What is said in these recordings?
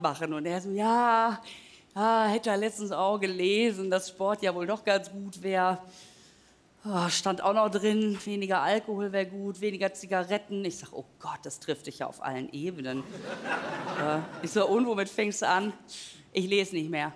machen. Und er so, ja, hätte er letztens auch gelesen, dass Sport ja wohl doch ganz gut wäre. Oh, stand auch noch drin, weniger Alkohol wäre gut, weniger Zigaretten. Ich sag, oh Gott, das trifft dich ja auf allen Ebenen. Ich so, und womit fängst du an? Ich lese nicht mehr.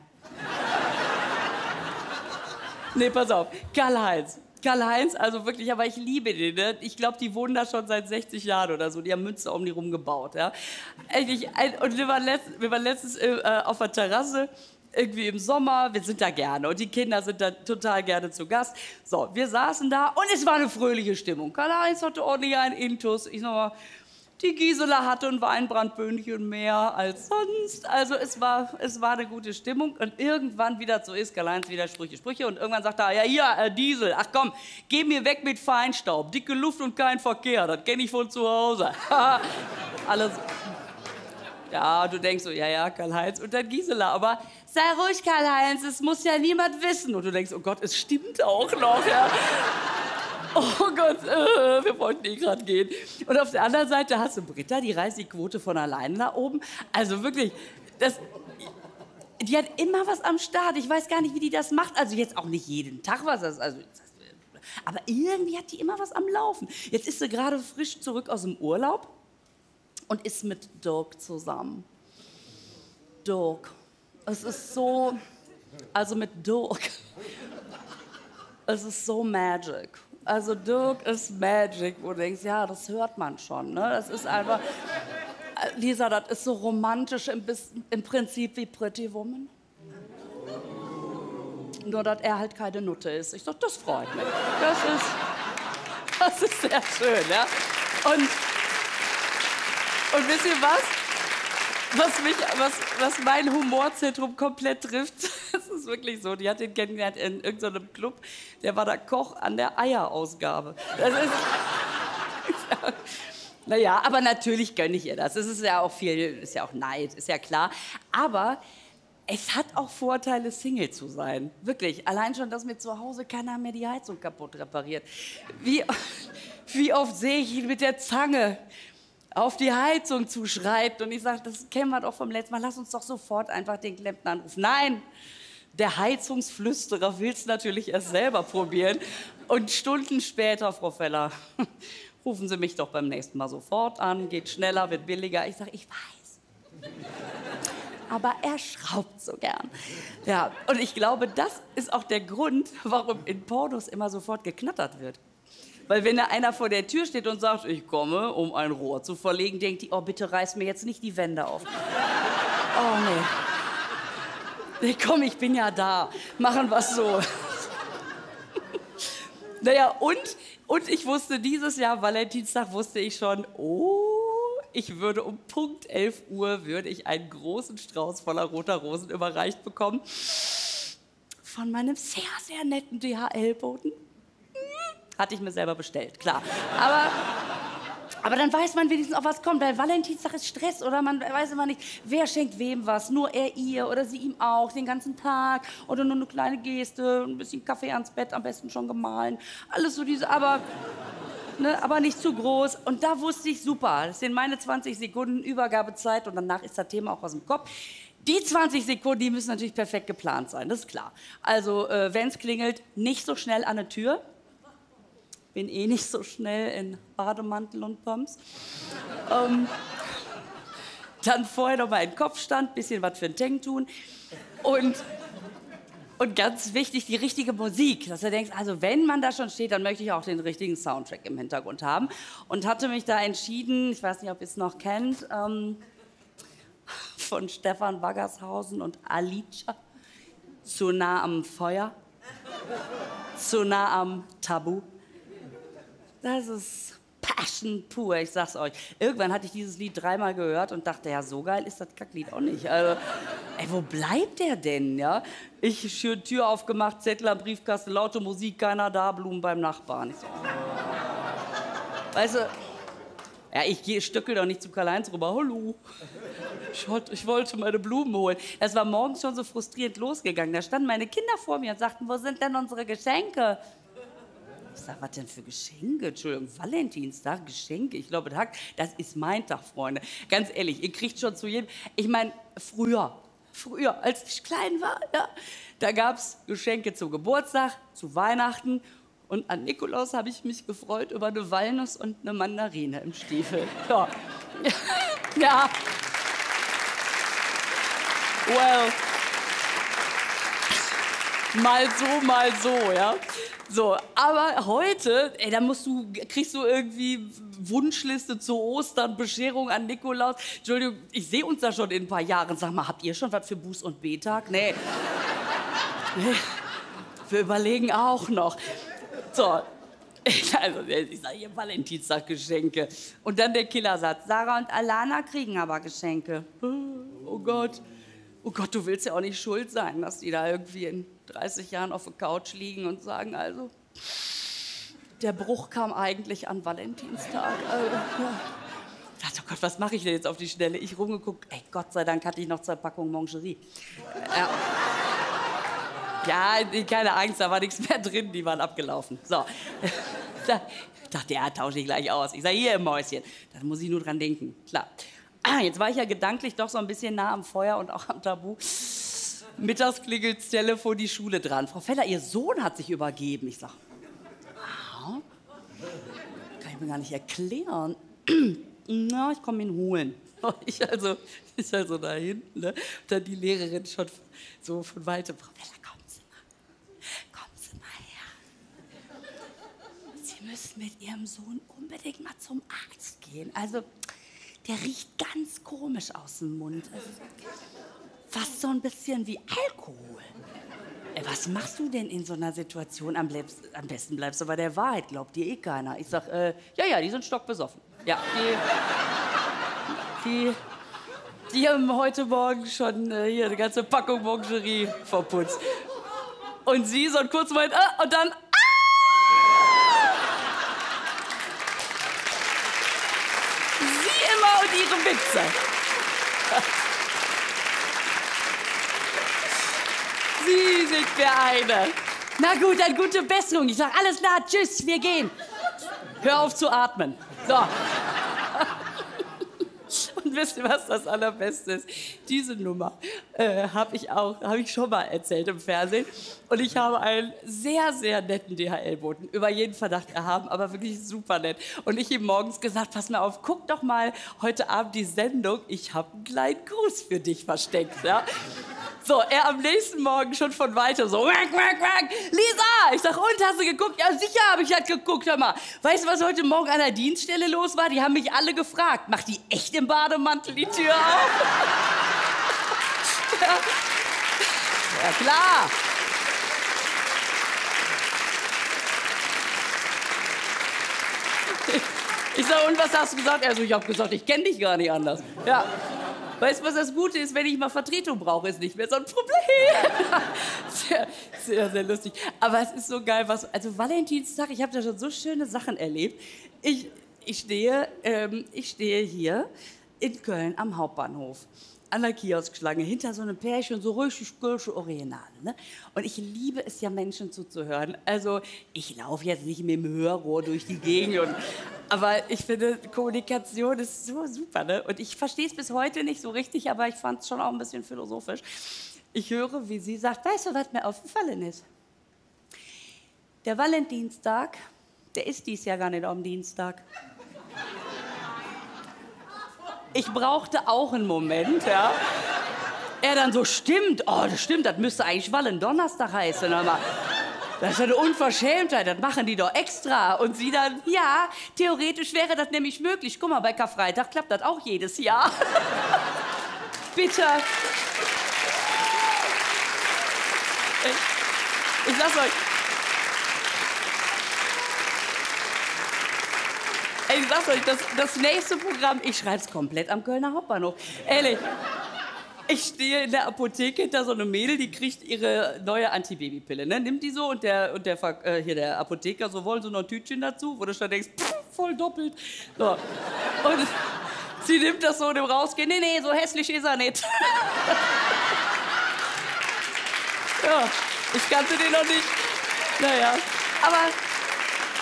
Nee, pass auf, Karl-Heinz. Karl-Heinz, also wirklich, aber ich liebe den. Ne? Ich glaube, die wohnen da schon seit 60 Jahren oder so. Die haben Münster um die rum gebaut. Ja? Und wir waren letztens auf der Terrasse, irgendwie im Sommer. Wir sind da gerne und die Kinder sind da total gerne zu Gast. So, wir saßen da und es war eine fröhliche Stimmung. Karl-Heinz hatte ordentlich einen Intus. Ich sag mal, die Gisela hatte ein Weinbrandbündchen mehr als sonst. Also es war eine gute Stimmung. Und irgendwann wieder, so ist Karl-Heinz wieder Sprüche. Und irgendwann sagt er, ja hier, Diesel, ach komm, geh mir weg mit Feinstaub. Dicke Luft und kein Verkehr, das kenne ich von zu Hause. Alles. Ja, du denkst so, ja, Karl-Heinz. Und dann Gisela, aber sei ruhig, Karl-Heinz, es muss ja niemand wissen. Und du denkst, oh Gott, es stimmt auch noch, ja. Oh Gott, wir wollten eh gerade gehen. Und auf der anderen Seite hast du Britta, die reißt die Quote von alleine nach oben. Also wirklich, die hat immer was am Start. Ich weiß gar nicht, wie die das macht. Also jetzt auch nicht jeden Tag was. Aber irgendwie hat die immer was am Laufen. Jetzt ist sie gerade frisch zurück aus dem Urlaub und ist mit Dirk zusammen. Dirk. Es ist so, also mit Dirk. Es ist so magic. Also Dirk ist Magic, wo du denkst, ja, das hört man schon. Ne? Das ist einfach, Lisa, das ist so romantisch im Prinzip wie Pretty Woman. Nur, dass er halt keine Nutte ist. Ich sag, das freut mich. Das ist sehr schön. Ja? Und wisst ihr was? Was mein Humorzentrum komplett trifft, das ist wirklich so. Die hat ihn kennengelernt in irgendeinem Club, der war der Koch an der Eierausgabe. Das ist, naja, aber natürlich gönne ich ihr das. Es ist ja auch viel, ist ja auch Neid, ist ja klar. Aber es hat auch Vorteile, Single zu sein. Wirklich. Allein schon, dass mir zu Hause keiner mehr die Heizung kaputt repariert. Wie oft sehe ich ihn mit der Zange auf die Heizung zuschreit. Und ich sage, das kennen wir doch vom letzten Mal. Lass uns doch sofort einfach den Klempner anrufen. Nein, der Heizungsflüsterer will es natürlich erst selber probieren. Und Stunden später, Frau Feller, rufen Sie mich doch beim nächsten Mal sofort an. Geht schneller, wird billiger. Ich sage, ich weiß. Aber er schraubt so gern. Ja, und ich glaube, das ist auch der Grund, warum in Pornos immer sofort geknattert wird. Weil wenn da einer vor der Tür steht und sagt, ich komme, um ein Rohr zu verlegen, denkt die, oh, bitte reiß mir jetzt nicht die Wände auf. Oh, nee. Nee, komm, ich bin ja da. Machen wir's so. Naja, und ich wusste dieses Jahr, Valentinstag, wusste ich schon, ich würde um Punkt 11 Uhr würde ich einen großen Strauß voller roter Rosen überreicht bekommen. Von meinem sehr, sehr netten DHL-Boten. Hatte ich mir selber bestellt, klar. Aber dann weiß man wenigstens auch, was kommt. Weil Valentinstag ist Stress, oder? Man weiß immer nicht, wer schenkt wem was. Nur er ihr oder sie ihm auch den ganzen Tag. Oder nur eine kleine Geste, ein bisschen Kaffee ans Bett, am besten schon gemahlen. Alles so diese, aber nicht zu groß. Und da wusste ich, super, das sind meine 20 Sekunden Übergabezeit und danach ist das Thema auch aus dem Kopf. Die 20 Sekunden, die müssen natürlich perfekt geplant sein, das ist klar. Also, wenn es klingelt, nicht so schnell an der Tür. Bin eh nicht so schnell in Bademantel und Pumps. Dann vorher noch mal in den Kopfstand, bisschen was für den Tank tun. Und ganz wichtig, die richtige Musik. Dass du denkst, also wenn man da schon steht, dann möchte ich auch den richtigen Soundtrack im Hintergrund haben. Und hatte mich da entschieden, ich weiß nicht, ob ihr es noch kennt, von Stefan Waggershausen und Alicia, zu nah am Feuer, zu nah am Tabu. Das ist Passion pur, ich sag's euch. Irgendwann hatte ich dieses Lied 3-mal gehört und dachte, ja, so geil ist das Kacklied auch nicht. Also, ey, wo bleibt der denn, ja? Ich schön Tür aufgemacht, Zettel am Briefkasten, laute Musik, keiner da, Blumen beim Nachbarn. Ich so, weißt du, ja, ich stöckel doch nicht zu Karl-Heinz rüber, hallo. Ich wollte meine Blumen holen. Das war morgens schon so frustrierend losgegangen. Da standen meine Kinder vor mir und sagten, wo sind denn unsere Geschenke? Ich sag, was denn für Geschenke? Entschuldigung, Valentinstag, Geschenke. Ich glaube, das ist mein Tag, Freunde. Ganz ehrlich, ihr kriegt schon zu jedem... Ich meine, früher, als ich klein war, ja, da gab es Geschenke zum Geburtstag, zu Weihnachten. Und an Nikolaus habe ich mich gefreut über eine Walnuss und eine Mandarine im Stiefel. Ja. Ja. Well. Mal so, ja. So, aber heute, ey, da kriegst du irgendwie Wunschliste zu Ostern, Bescherung an Nikolaus. Entschuldigung, ich sehe uns da schon in ein paar Jahren. Sag mal, habt ihr schon was für Buß- und B-Tag? Nee. Wir überlegen auch noch. So, also ich sage hier Valentinstag-Geschenke. Und dann der Killersatz. Sarah und Alana kriegen aber Geschenke. Oh Gott, du willst ja auch nicht schuld sein, dass die da irgendwie in 30 Jahren auf der Couch liegen und sagen, also, der Bruch kam eigentlich an Valentinstag. Ja. Ich dachte, oh Gott, was mache ich denn jetzt auf die Schnelle? Ich rumgeguckt, ey, Gott sei Dank hatte ich noch 2 Packungen Mangerie. Ja, keine Angst, da war nichts mehr drin, die waren abgelaufen. So, ich dachte, ja, tausche ich gleich aus. Ich sage, hier im Mäuschen, da muss ich nur dran denken, klar. Jetzt war ich ja gedanklich doch so ein bisschen nah am Feuer und auch am Tabu. Mittags klingelt das Telefon, die Schule dran. Frau Feller, Ihr Sohn hat sich übergeben. Ich sag, kann ich mir gar nicht erklären. Na, ich komme ihn holen. Ich also dahin, ne? Dann die Lehrerin schon so von weitem. Frau Feller, kommen Sie mal her. Sie müssen mit Ihrem Sohn unbedingt mal zum Arzt gehen. Also, der riecht ganz komisch aus dem Mund. Also, fast so ein bisschen wie Alkohol. Was machst du denn in so einer Situation? Am besten bleibst du bei der Wahrheit, glaubt dir eh keiner. Ich sag, ja, die sind stockbesoffen. Ja, die haben heute Morgen schon hier eine ganze Packung Mangerie verputzt. Und sie so einen kurzen Moment, und dann, sie immer und ihre Witze. Sie sind mir eine. Na gut, dann gute Besserung. Ich sag, alles klar, tschüss, wir gehen. Hör auf zu atmen. So. Und wisst ihr, was das Allerbeste ist? Diese Nummer habe ich schon mal erzählt im Fernsehen. Und ich habe einen sehr, sehr netten DHL-Boten, über jeden Verdacht erhaben, aber wirklich super nett. Und ich ihm morgens gesagt, pass mal auf, guck doch mal heute Abend die Sendung. Ich habe einen kleinen Gruß für dich versteckt. Ja? So, er am nächsten Morgen schon von weitem so, wack, wack, wack, Lisa! Ich sag, und, hast du geguckt? Ja, sicher habe ich halt geguckt, hör mal. Weißt du, was heute Morgen an der Dienststelle los war? Die haben mich alle gefragt, macht die echt im Bademantel die Tür auf? Ja, klar. Ich sag, und was hast du gesagt? Also, ich habe gesagt, ich kenne dich gar nicht anders. Ja. Weißt du, was das Gute ist? Wenn ich mal Vertretung brauche, ist nicht mehr so ein Problem. Sehr, sehr, sehr lustig. Aber es ist so geil, also Valentinstag, ich habe da schon so schöne Sachen erlebt. Ich stehe hier in Köln am Hauptbahnhof. An der Kioskschlange, hinter so einem Pärchen, so richtig kölsche Originale. Ne? Und ich liebe es ja, Menschen zuzuhören. Also, ich laufe jetzt nicht mit dem Hörrohr durch die Gegend. Aber ich finde, Kommunikation ist so super. Ne? Und ich verstehe es bis heute nicht so richtig, aber ich fand es schon auch ein bisschen philosophisch. Ich höre, wie sie sagt, weißt du, was mir aufgefallen ist? Der Valentinstag, der ist dies Jahr gar nicht am Dienstag. Ich brauchte auch einen Moment, ja. Er dann so, stimmt, das stimmt, das müsste eigentlich Wallen-Donnerstag heißen. Aber das ist eine Unverschämtheit, das machen die doch extra. Und sie dann, ja, theoretisch wäre das nämlich möglich. Guck mal, bei Karfreitag klappt das auch jedes Jahr. Bitte. Ich sag's euch. Ich sag's euch, das nächste Programm, ich schreib's komplett am Kölner Hauptbahnhof. Ehrlich. Ich stehe in der Apotheke hinter so einem Mädel, die kriegt ihre neue Antibabypille. Ne? Nimmt die so und der Apotheker so, wollen Sie noch ein Tütchen dazu? Wo du schon denkst, voll doppelt. So. Und sie nimmt das so und im Rausgehen, nee, so hässlich ist er nicht. Ja, ich kannte den noch nicht. Naja, aber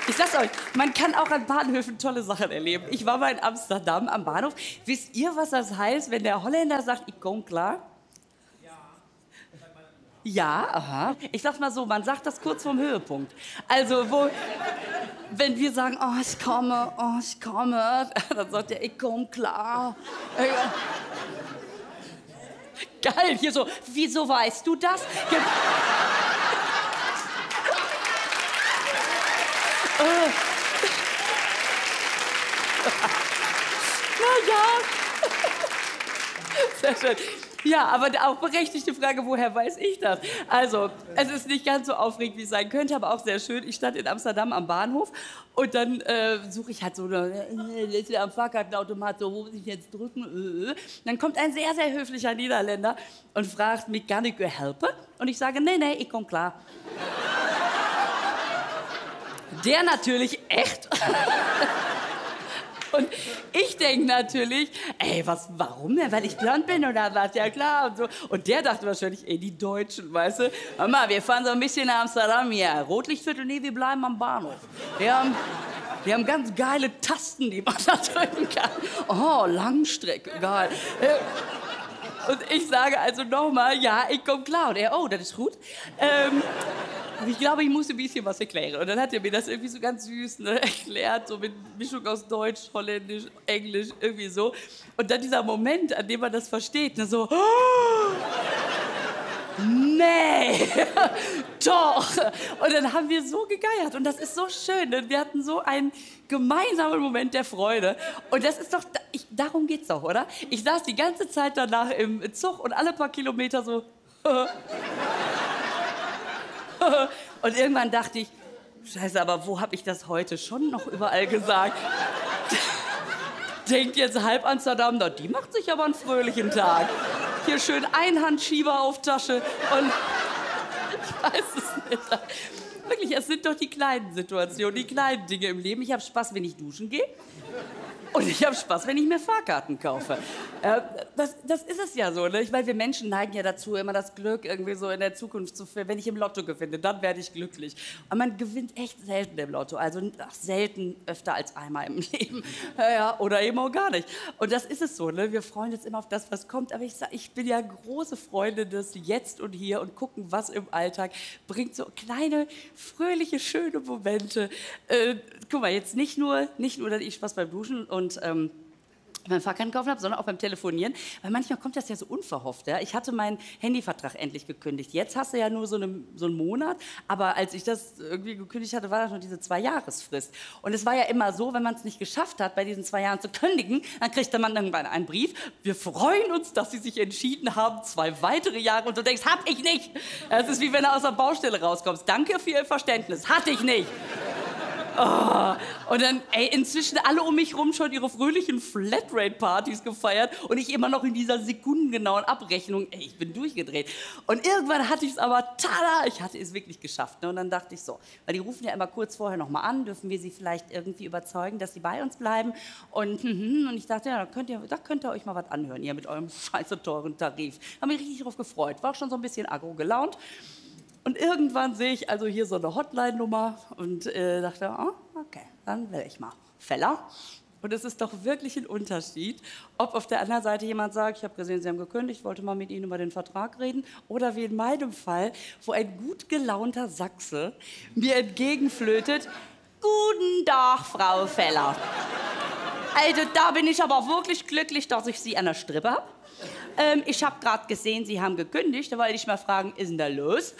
Ich sag's euch, man kann auch an Bahnhöfen tolle Sachen erleben. Ich war mal in Amsterdam am Bahnhof. Wisst ihr, was das heißt, wenn der Holländer sagt, ich komm klar? Ja, aha. Ich sag's mal so, man sagt das kurz vorm Höhepunkt. Also, wenn wir sagen, oh, ich komme, dann sagt er, ich komm klar. Geil, hier so, wieso weißt du das? Na ja. Sehr schön. Ja, aber auch berechtigte Frage, woher weiß ich das? Also, es ist nicht ganz so aufregend, wie es sein könnte, aber auch sehr schön. Ich stand in Amsterdam am Bahnhof und dann suche ich halt so am Fahrkartenautomat, so, wo muss ich jetzt drücken? Dann kommt ein sehr, sehr höflicher Niederländer und fragt mich, kann ich helfen? Und ich sage, nee, ich komm klar. Der natürlich echt. Und ich denke natürlich, ey, warum denn? Weil ich blond bin oder was? Ja klar. Und, so. Und der dachte wahrscheinlich, ey, die Deutschen, weißt du? Mama, wir fahren so ein bisschen nach Amsterdam hier. Rotlichtviertel, nee, wir bleiben am Bahnhof. Wir haben ganz geile Tasten, die man da drücken kann. Oh, Langstrecke, geil. Und ich sage also nochmal, ja, ich komme klar. Und er, oh, das ist gut. Ich glaube, ich muss ein bisschen was erklären. Und dann hat er mir das irgendwie so ganz süß erklärt, so mit Mischung aus Deutsch, Holländisch, Englisch, irgendwie so. Und dann dieser Moment, an dem man das versteht, ne, so, oh, nee, doch. Und dann haben wir so gegeiert und das ist so schön. Ne? Wir hatten so einen gemeinsamen Moment der Freude. Und das ist doch, darum geht's doch, oder? Ich saß die ganze Zeit danach im Zug und alle paar Kilometer so, und irgendwann dachte ich, Scheiße, aber wo habe ich das heute schon noch überall gesagt? Denkt jetzt halb Amsterdam, die macht sich aber einen fröhlichen Tag. Hier schön Einhandschieber auf Tasche und ich weiß es nicht. Wirklich, es sind doch die kleinen Situationen, die kleinen Dinge im Leben. Ich habe Spaß, wenn ich duschen gehe. Und ich habe Spaß, wenn ich mir Fahrkarten kaufe. Das ist es ja so, ne? Ich meine, wir Menschen neigen ja dazu, immer das Glück irgendwie so in der Zukunft zu finden. Wenn ich im Lotto gewinne, dann werde ich glücklich. Und man gewinnt echt selten im Lotto. Also selten öfter als einmal im Leben. Ja, oder eben auch gar nicht. Und das ist es so, ne? Wir freuen uns immer auf das, was kommt. Aber ich bin ja große Freundin des Jetzt und Hier und gucken, was im Alltag bringt. So kleine, fröhliche, schöne Momente. Guck mal, jetzt nicht nur, dass ich Spaß beim Duschen und beim Fahrkarten kaufen habe, sondern auch beim Telefonieren. Weil manchmal kommt das ja so unverhofft. Ja? Ich hatte meinen Handyvertrag endlich gekündigt. Jetzt hast du ja nur so einen Monat. Aber als ich das irgendwie gekündigt hatte, war das noch diese 2-Jahresfrist. Und es war ja immer so, wenn man es nicht geschafft hat, bei diesen 2 Jahren zu kündigen, dann kriegt man irgendwann einen Brief. Wir freuen uns, dass Sie sich entschieden haben, 2 weitere Jahre. Und du denkst, hab ich nicht. Das ist wie wenn du aus der Baustelle rauskommst. Danke für Ihr Verständnis. Hatte ich nicht. Oh. Und dann, inzwischen alle um mich rum schon ihre fröhlichen Flatrate-Partys gefeiert und ich immer noch in dieser sekundengenauen Abrechnung. Ich bin durchgedreht. Und irgendwann hatte ich es aber, tada, ich hatte es wirklich geschafft. Ne? Und dann dachte ich so, weil die rufen ja immer kurz vorher noch mal an, dürfen wir sie vielleicht irgendwie überzeugen, dass sie bei uns bleiben. Und ich dachte, ja, da könnt ihr euch mal was anhören, ihr mit eurem scheiße teuren Tarif. Habe mich richtig drauf gefreut, war auch schon so ein bisschen aggro gelaunt. Und irgendwann sehe ich also hier so eine Hotline-Nummer und dachte, okay, dann will ich mal. Feller. Und es ist doch wirklich ein Unterschied, ob auf der anderen Seite jemand sagt, ich habe gesehen, Sie haben gekündigt, wollte mal mit Ihnen über den Vertrag reden. Oder wie in meinem Fall, wo ein gut gelaunter Sachse mir entgegenflötet, guten Tag, Frau Feller. Also da bin ich aber wirklich glücklich, dass ich Sie an der Strippe habe. Ich habe gerade gesehen, Sie haben gekündigt. Da wollte ich mal fragen, ist denn da los?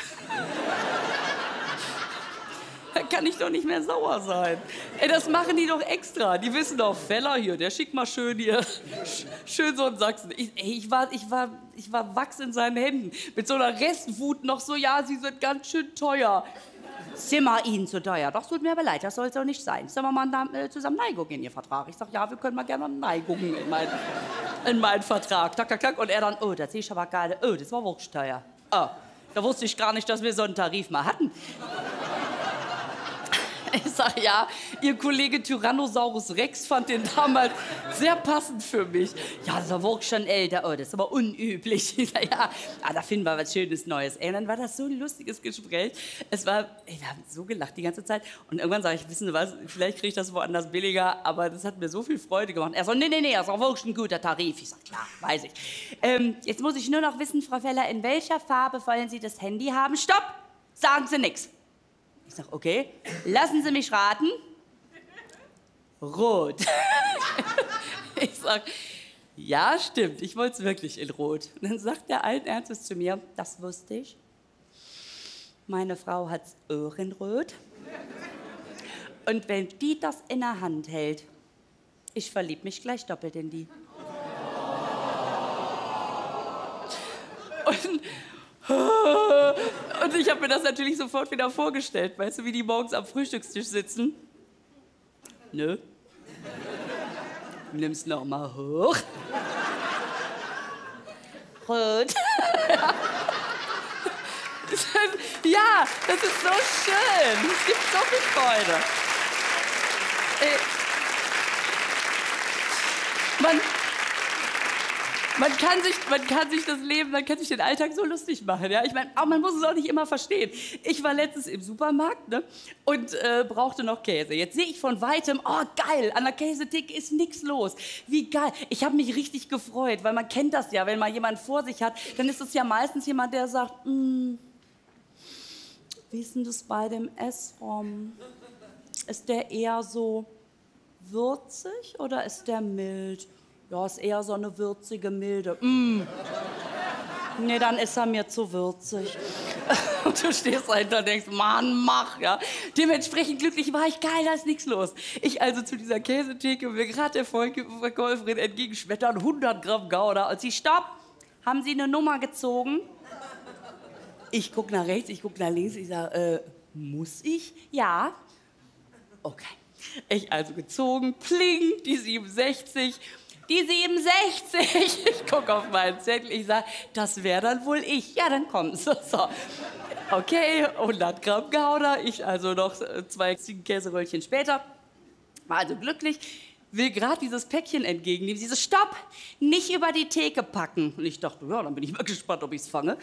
Da kann ich doch nicht mehr sauer sein. Das machen die doch extra. Die wissen doch, Feller hier, der schickt mal schön hier, schön so einen Sachsen. Ich war Wachs in seinen Händen. Mit so einer Restwut noch so, ja, Sie sind ganz schön teuer. Sind wir Ihnen zu teuer? Doch, tut mir aber leid, das soll es doch nicht sein. Sollen wir mal zusammen Neigung in Ihr Vertrag? Ich sag, ja, wir können mal gerne Neigung in meinen Vertrag. Tak, tak, tak. Und er dann, oh, das sehe ich aber gerade, oh, das war wirklich teuer. Oh, da wusste ich gar nicht, dass wir so einen Tarif mal hatten. Ich sag, ja, Ihr Kollege Tyrannosaurus Rex fand den damals sehr passend für mich. Ja, das war wirklich schon älter. Oh, das ist aber unüblich. Ich sag, ja, da finden wir was Schönes Neues. Ey, dann war das so ein lustiges Gespräch. Wir haben so gelacht die ganze Zeit. Und irgendwann sage ich, wissen Sie was, vielleicht kriege ich das woanders billiger, aber das hat mir so viel Freude gemacht. Er so, nee, das ist auch wirklich ein guter Tarif. Ich sag, klar, weiß ich. Jetzt muss ich nur noch wissen, Frau Feller, in welcher Farbe wollen Sie das Handy haben? Stopp! Sagen Sie nichts. Ich sag, okay, lassen Sie mich raten. Rot. Ich sag, ja, stimmt, ich wollte es wirklich in Rot. Und dann sagt er allen Ernstes zu mir, das wusste ich. Meine Frau hat's auch in Rot. Und wenn die das in der Hand hält, ich verlieb mich gleich doppelt in die. Und ich habe mir das natürlich sofort wieder vorgestellt. Weißt du, wie die morgens am Frühstückstisch sitzen? Nö. Nimm's noch mal hoch. Rot. Ja, das ist so schön. Es gibt so viel Freude. Man kann sich das Leben, man kann sich den Alltag so lustig machen. Ja? Ich meine, man muss es auch nicht immer verstehen. Ich war letztens im Supermarkt, ne, und brauchte noch Käse. Jetzt sehe ich von Weitem, oh geil, an der Käsetheke ist nichts los. Wie geil. Ich habe mich richtig gefreut, weil man kennt das ja, wenn man jemanden vor sich hat, dann ist es ja meistens jemand, der sagt, wie ist denn das bei dem Essrom? Ist der eher so würzig oder ist der mild? Ja, ist eher so eine würzige, milde. Nee, dann ist er mir zu würzig. Und du stehst dahinter und denkst, Mann, mach, ja. Dementsprechend glücklich war ich, geil, da ist nichts los. Ich also zu dieser Käsetheke, mir gerade der Verkäuferin entgegenschmettern, 100 Gramm Gouda. Und sie, stopp, haben Sie eine Nummer gezogen? Ich guck nach rechts, ich guck nach links, ich sag, muss ich? Ja. Okay. Ich also gezogen, pling, die 67. Die 67. Ich gucke auf meinen Zettel, ich sage, das wäre dann wohl ich. Ja, dann kommen Sie. So. Okay, 100 Gramm Gouda. Ich also noch 2 Käseröllchen später. War also glücklich, will gerade dieses Päckchen entgegennehmen. Sie so, stopp, nicht über die Theke packen. Und ich dachte, ja, dann bin ich mal gespannt, ob ich es fange.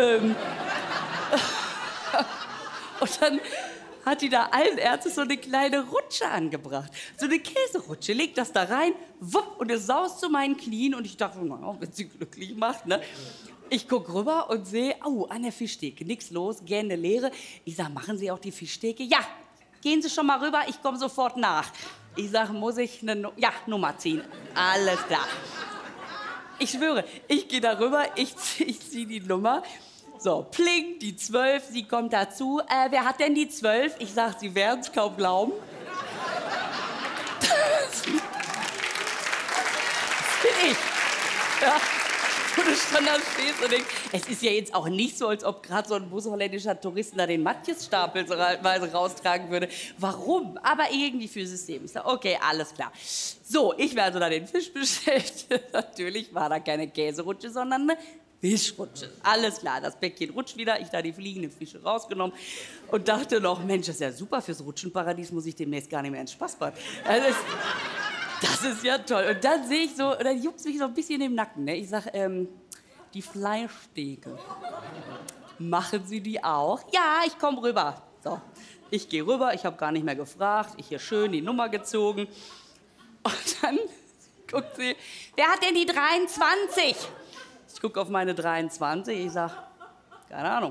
Und dann hat die da allen Ernstes so eine kleine Rutsche angebracht. So eine Käserutsche, legt das da rein, wupp, und es saust zu meinen Knien. Und ich dachte, naja, wenn sie glücklich macht, ne? Ich guck rüber und sehe, oh, an der Fischtheke, nix los, gähnende Leere. Ich sag, machen Sie auch die Fischtheke? Ja, gehen Sie schon mal rüber, ich komme sofort nach. Ich sag, muss ich eine Nummer ziehen? Alles klar. Ich schwöre, ich gehe da rüber, ich ziehe die Nummer. So, pling, die 12, sie kommt dazu. Wer hat denn die 12? Ich sag, Sie werden es kaum glauben. Das bin ich. Ja. Wo du schon da stehst und denkst, es ist ja jetzt auch nicht so, als ob gerade so ein busholländischer Touristen da den Matjesstapel so raustragen würde. Warum? Aber irgendwie für System. Ich sag, okay, alles klar. So, ich werde also da den Fisch bestellt. Natürlich war da keine Käserutsche, sondern eine Fischrutsche. Alles klar, das Päckchen rutscht wieder. Ich da die fliegenden Fische rausgenommen und dachte noch, Mensch, das ist ja super, fürs Rutschenparadies muss ich demnächst gar nicht mehr ins Spaßbad. Also das ist ja toll. Und dann sehe ich so, dann juckt es mich so ein bisschen im Nacken. Ne? Ich sag, die Fleischtheke, machen Sie die auch? Ja, ich komme rüber. So, ich gehe rüber, ich habe gar nicht mehr gefragt. Ich hier schön die Nummer gezogen. Und dann guckt sie, wer hat denn die 23? Ich gucke auf meine 23, ich sag, keine Ahnung.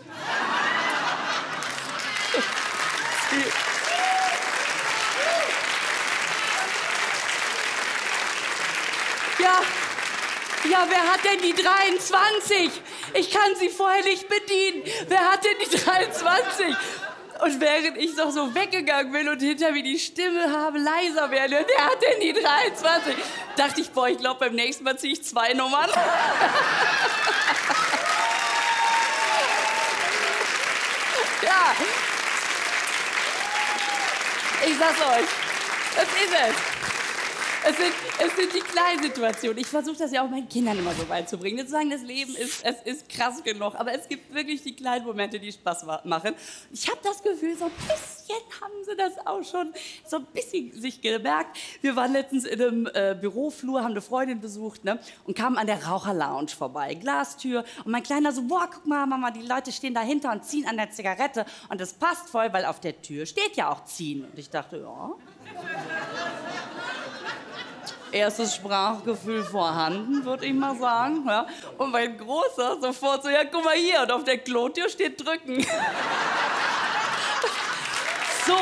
Ja, wer hat denn die 23? Ich kann sie vorher nicht bedienen. Wer hat denn die 23? Und während ich noch so weggegangen bin und hinter mir die Stimme habe leiser werden, wer hat denn die 23? Dachte ich, boah, ich glaube, beim nächsten Mal ziehe ich 2 Nummern. Ja. Ich sag's euch, das ist es. Es sind die kleinen Situationen. Ich versuche das ja auch meinen Kindern immer so beizubringen. Zu sagen, das Leben ist krass genug. Aber es gibt wirklich die kleinen Momente, die Spaß machen. Ich habe das Gefühl, so ein bisschen haben sie das auch schon so ein bisschen sich gemerkt. Wir waren letztens in einem Büroflur, haben eine Freundin besucht, ne, und kamen an der Raucherlounge vorbei. Glastür. Und mein Kleiner so, boah, guck mal, Mama, die Leute stehen dahinter und ziehen an der Zigarette. Und das passt voll, weil auf der Tür steht ja auch ziehen. Und ich dachte, ja. Erstes Sprachgefühl vorhanden, würde ich mal sagen. Ja. Und mein Großer sofort so, ja, guck mal hier, und auf der Klotür steht drücken. So.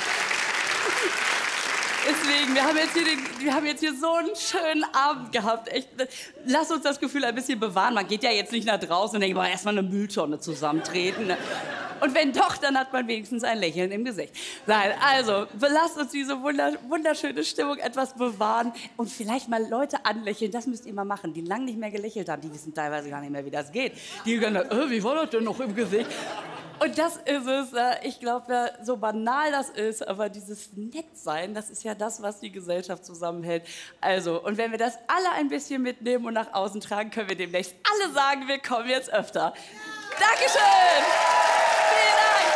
Deswegen, wir haben jetzt hier so einen schönen Abend gehabt. Echt, lass uns das Gefühl ein bisschen bewahren. Man geht ja jetzt nicht nach draußen und denkt, boah, erstmal eine Mülltonne zusammentreten. Ne? Und wenn doch, dann hat man wenigstens ein Lächeln im Gesicht. Nein, also, lasst uns diese wunderschöne Stimmung etwas bewahren und vielleicht mal Leute anlächeln. Das müsst ihr mal machen, die lange nicht mehr gelächelt haben. Die wissen teilweise gar nicht mehr, wie das geht. Die sagen, wie war das denn noch im Gesicht? Und das ist es, ich glaube, so banal das ist, aber dieses Nettsein, das ist ja das, was die Gesellschaft zusammenhält. Also, und wenn wir das alle ein bisschen mitnehmen und nach außen tragen, können wir demnächst alle sagen, wir kommen jetzt öfter. Dankeschön! Vielen Dank!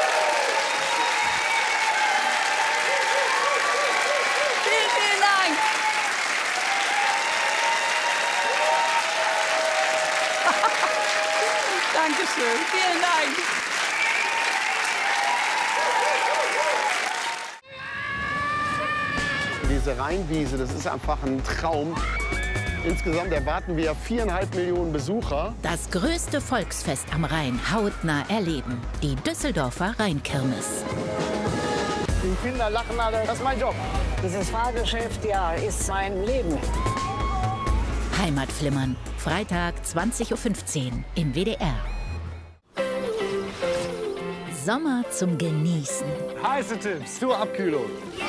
Vielen Dank! Dankeschön, vielen Dank! Diese Rheinwiese, das ist einfach ein Traum. Insgesamt erwarten wir 4,5 Millionen Besucher. Das größte Volksfest am Rhein hautnah erleben. Die Düsseldorfer Rheinkirmes. Die Kinder lachen alle. Das ist mein Job. Dieses Fahrgeschäft, ja, ist mein Leben. Heimatflimmern. Freitag 20:15 Uhr im WDR. Sommer zum Genießen. Heiße Tipps zur Abkühlung.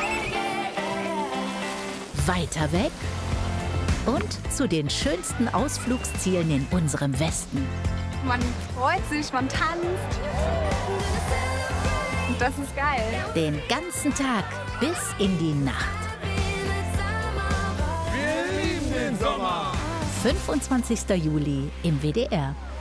Weiter weg und zu den schönsten Ausflugszielen in unserem Westen. Man freut sich, man tanzt. Und das ist geil. Den ganzen Tag bis in die Nacht. Wir lieben den Sommer. 25. Juli im WDR.